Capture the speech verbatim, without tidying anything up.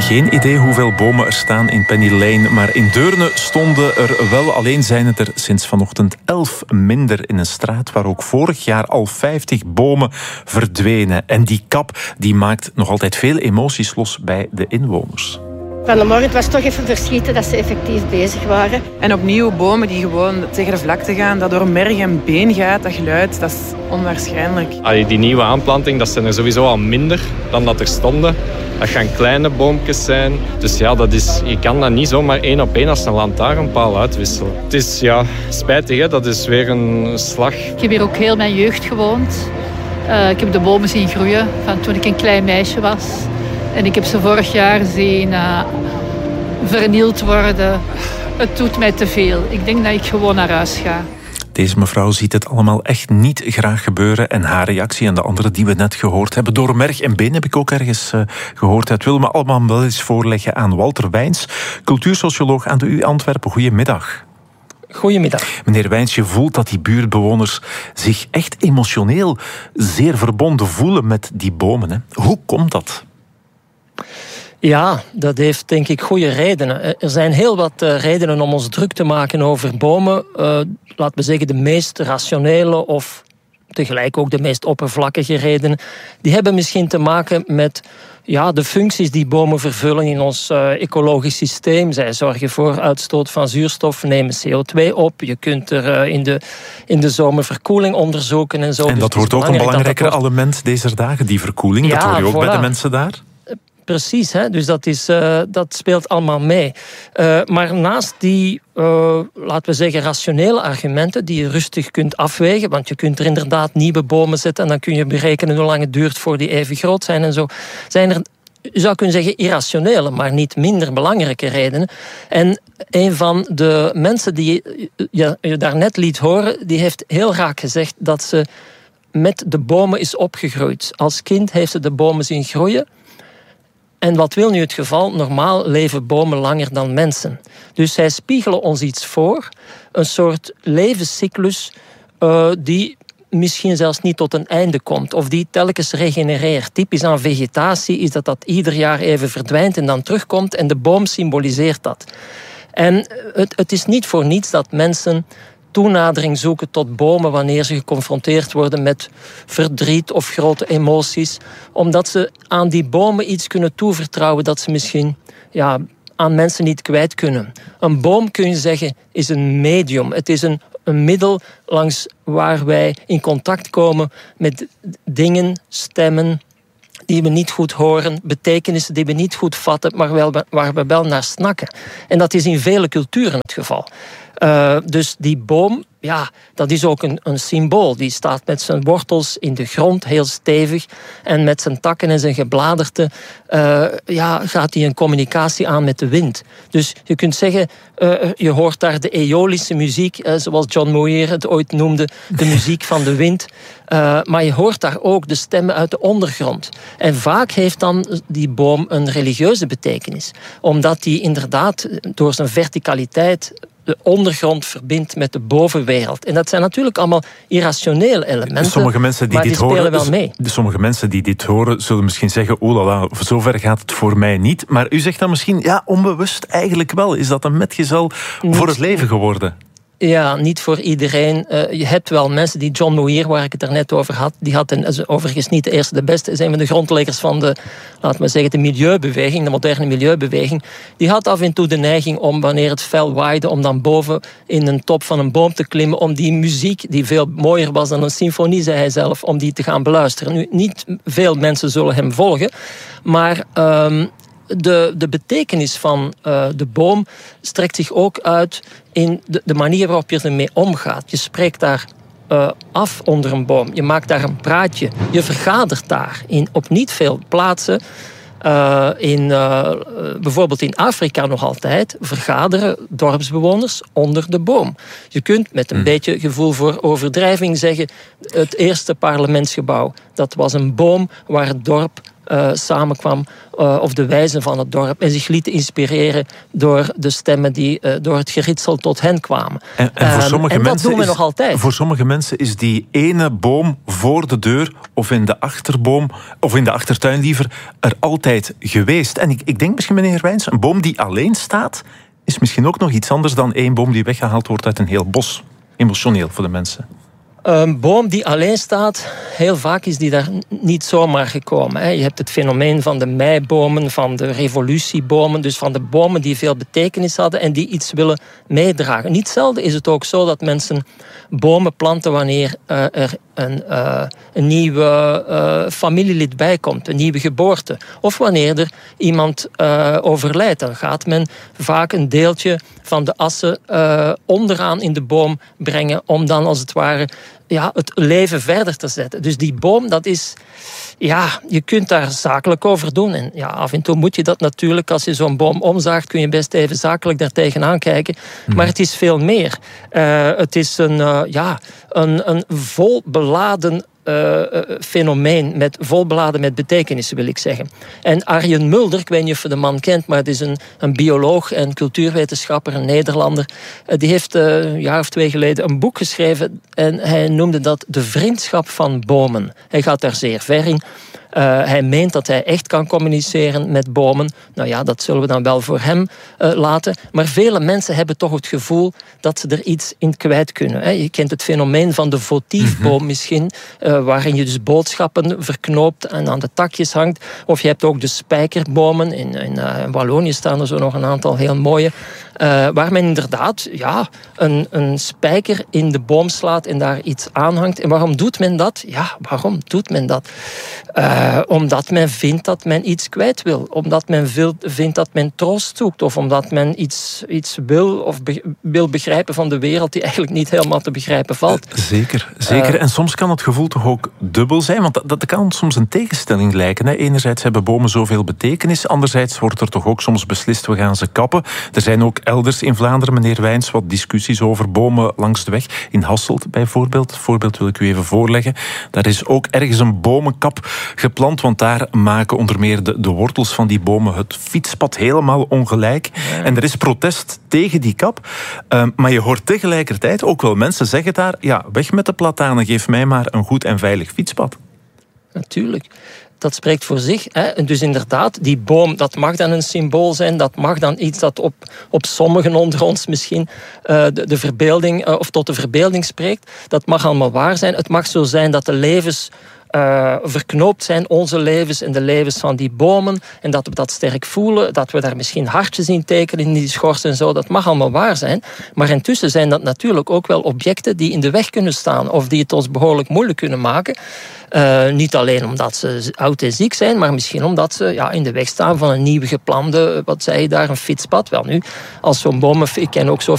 geen idee hoeveel bomen er staan in Penny Lane, maar in Deurne stonden er wel, alleen zijn het er sinds vanochtend elf minder in een straat waar ook vorig jaar al vijftig bomen verdwenen. En die kap die maakt nog altijd veel emoties los bij de inwoners. Vanmorgen het was toch even verschieten dat ze effectief bezig waren. En opnieuw bomen die gewoon tegen de vlakte gaan, dat door merg en been gaat, dat geluid, dat is onwaarschijnlijk. Allee, die nieuwe aanplanting, dat zijn er sowieso al minder dan dat er stonden. Dat gaan kleine boompjes zijn. Dus ja, dat is, je kan dat niet zomaar één op één als een lantaarnpaal uitwisselen. Het is ja, spijtig, hè? Dat is weer een slag. Ik heb hier ook heel mijn jeugd gewoond. Uh, ik heb de bomen zien groeien van toen ik een klein meisje was. En ik heb ze vorig jaar zien uh, vernield worden. Het doet mij te veel. Ik denk dat ik gewoon naar huis ga. Deze mevrouw ziet het allemaal echt niet graag gebeuren. En haar reactie en de andere die we net gehoord hebben, door merg en been heb ik ook ergens uh, gehoord. Het wil me allemaal wel eens voorleggen aan Walter Wijns, cultuursocioloog aan de U Antwerpen. Goedemiddag. Goedemiddag. Meneer Wijns, je voelt dat die buurtbewoners zich echt emotioneel zeer verbonden voelen met die bomen. Hè? Hoe komt dat? Ja, dat heeft denk ik goede redenen. Er zijn heel wat uh, redenen om ons druk te maken over bomen. Uh, laten we zeggen de meest rationele of tegelijk ook de meest oppervlakkige redenen. Die hebben misschien te maken met ja, de functies die bomen vervullen in ons uh, ecologisch systeem. Zij zorgen voor uitstoot van zuurstof, nemen C O twee op. Je kunt er uh, in, de, in de zomer verkoeling onderzoeken en zo. En dat dus wordt ook een belangrijker wordt... element deze dagen, die verkoeling. Ja, dat hoor je ook voilà. bij de mensen daar. Precies, hè? Dus dat, is, uh, dat speelt allemaal mee. Uh, maar naast die, uh, laten we zeggen, rationele argumenten die je rustig kunt afwegen, want je kunt er inderdaad nieuwe bomen zetten en dan kun je berekenen hoe lang het duurt voor die even groot zijn en zo, zijn er, je zou kunnen zeggen, irrationele, maar niet minder belangrijke redenen. En een van de mensen die je, je daarnet liet horen, die heeft heel raak gezegd dat ze met de bomen is opgegroeid. Als kind heeft ze de bomen zien groeien. En wat wil nu het geval? Normaal leven bomen langer dan mensen. Dus zij spiegelen ons iets voor. Een soort levenscyclus uh, die misschien zelfs niet tot een einde komt. Of die telkens regenereert. Typisch aan vegetatie is dat dat ieder jaar even verdwijnt en dan terugkomt. En de boom symboliseert dat. En het, het is niet voor niets dat mensen toenadering zoeken tot bomen wanneer ze geconfronteerd worden met verdriet of grote emoties. Omdat ze aan die bomen iets kunnen toevertrouwen dat ze misschien ja, aan mensen niet kwijt kunnen. Een boom, kun je zeggen, is een medium. Het is een, een middel langs waar wij in contact komen met dingen, stemmen die we niet goed horen, betekenissen die we niet goed vatten, maar wel, waar we wel naar snakken. En dat is in vele culturen het geval. Uh, dus die boom, ja, dat is ook een, een symbool. Die staat met zijn wortels in de grond, heel stevig. En met zijn takken en zijn gebladerte uh, ja, gaat hij een communicatie aan met de wind. Dus je kunt zeggen, uh, je hoort daar de eolische muziek, uh, zoals John Muir het ooit noemde, de muziek van de wind. Uh, maar je hoort daar ook de stemmen uit de ondergrond. En vaak heeft dan die boom een religieuze betekenis. Omdat die inderdaad door zijn verticaliteit de ondergrond verbindt met de bovenwereld. En dat zijn natuurlijk allemaal irrationele elementen, sommige mensen die maar dit die spelen horen, wel mee. Sommige mensen die dit horen zullen misschien zeggen, oh la la, zover gaat het voor mij niet. Maar u zegt dan misschien, ja, onbewust eigenlijk wel. Is dat een metgezel Niet, voor het leven geworden? Ja, niet voor iedereen. Uh, je hebt wel mensen die John Muir, waar ik het er net over had, die had een, is overigens niet de eerste, de beste, is een van de grondleggers van de, laten we zeggen, de milieubeweging, de moderne milieubeweging. Die had af en toe de neiging om, wanneer het fel waaide, om dan boven in een top van een boom te klimmen, om die muziek, die veel mooier was dan een symfonie, zei hij zelf, om die te gaan beluisteren. Nu, niet veel mensen zullen hem volgen, maar Um, De, de betekenis van uh, de boom strekt zich ook uit in de, de manier waarop je ermee omgaat. Je spreekt daar uh, af onder een boom. Je maakt daar een praatje. Je vergadert daar in, op niet veel plaatsen. Uh, in, uh, bijvoorbeeld in Afrika nog altijd vergaderen dorpsbewoners onder de boom. Je kunt met een hmm. beetje gevoel voor overdrijving zeggen, het eerste parlementsgebouw, dat was een boom waar het dorp uh, samenkwam, uh, of de wijzen van het dorp, en zich lieten inspireren door de stemmen die uh, door het geritsel tot hen kwamen. En, en, voor sommige um, en dat mensen doen we is, nog altijd. Voor sommige mensen is die ene boom voor de deur of in de achterboom, of in de achtertuin liever, er altijd geweest. En ik, ik denk misschien, meneer Wijns, een boom die alleen staat, is misschien ook nog iets anders dan één boom die weggehaald wordt uit een heel bos. Emotioneel voor de mensen. Een boom die alleen staat, heel vaak is die daar niet zomaar gekomen. Hè. Je hebt het fenomeen van de meibomen, van de revolutiebomen, dus van de bomen die veel betekenis hadden en die iets willen meedragen. Niet zelden is het ook zo dat mensen bomen planten wanneer uh, er een, uh, een nieuwe uh, familielid bijkomt, een nieuwe geboorte. Of wanneer er iemand uh, overlijdt, dan gaat men vaak een deeltje van de assen uh, onderaan in de boom brengen om dan als het ware ja, het leven verder te zetten. Dus die boom, dat is... Ja, je kunt daar zakelijk over doen. En ja, af en toe moet je dat natuurlijk. Als je zo'n boom omzaagt, kun je best even zakelijk daar tegenaan kijken. Mm. Maar het is veel meer. Uh, het is een, uh, ja, een, een vol beladen Uh, fenomeen, met, volbeladen met betekenis, wil ik zeggen. En Arjen Mulder, ik weet niet of je de man kent, maar het is een, een bioloog en cultuurwetenschapper, een Nederlander. Uh, die heeft uh, een jaar of twee geleden een boek geschreven en hij noemde dat de vriendschap van bomen. Hij gaat daar zeer ver in. Uh, hij meent dat hij echt kan communiceren met bomen. Nou ja, dat zullen we dan wel voor hem uh, laten. Maar vele mensen hebben toch het gevoel dat ze er iets in kwijt kunnen. Hè. Je kent het fenomeen van de votiefboom mm-hmm. misschien, uh, waarin je dus boodschappen verknoopt en aan de takjes hangt. Of je hebt ook de spijkerbomen. In, in, uh, in Wallonië staan er zo nog een aantal heel mooie. Uh, waar men inderdaad ja, een, een spijker in de boom slaat en daar iets aanhangt. En waarom doet men dat? Ja, waarom doet men dat? Uh, omdat men vindt dat men iets kwijt wil. Omdat men vindt dat men troost zoekt. Of omdat men iets, iets wil of be, wil begrijpen van de wereld die eigenlijk niet helemaal te begrijpen valt. Zeker, zeker. Uh, en soms kan het gevoel toch ook dubbel zijn. Want dat, dat kan soms een tegenstelling lijken. Hè. Enerzijds hebben bomen zoveel betekenis. Anderzijds wordt er toch ook soms beslist, we gaan ze kappen. Er zijn ook elders in Vlaanderen, meneer Wijns, wat discussies over bomen langs de weg. In Hasselt bijvoorbeeld. Het voorbeeld wil ik u even voorleggen. Daar is ook ergens een bomenkap geplant, want daar maken onder meer de, de wortels van die bomen het fietspad helemaal ongelijk. Ja. En er is protest tegen die kap. Um, maar je hoort tegelijkertijd ook wel mensen zeggen daar, ja, weg met de platanen, geef mij maar een goed en veilig fietspad. Natuurlijk. Dat spreekt voor zich. Hè. En dus inderdaad, die boom, dat mag dan een symbool zijn. Dat mag dan iets dat op, op sommigen onder ons misschien uh, de, de verbeelding, uh, of tot de verbeelding spreekt. Dat mag allemaal waar zijn. Het mag zo zijn dat de levens Uh, verknoopt zijn, onze levens en de levens van die bomen, en dat we dat sterk voelen, dat we daar misschien hartjes in tekenen in die schors en zo, dat mag allemaal waar zijn. Maar intussen zijn dat natuurlijk ook wel objecten die in de weg kunnen staan, of die het ons behoorlijk moeilijk kunnen maken. Uh, niet alleen omdat ze oud en ziek zijn, maar misschien omdat ze ja, in de weg staan van een nieuw geplande, wat zei je daar, een fietspad. Wel nu, als zo'n boom, ik ken ook zo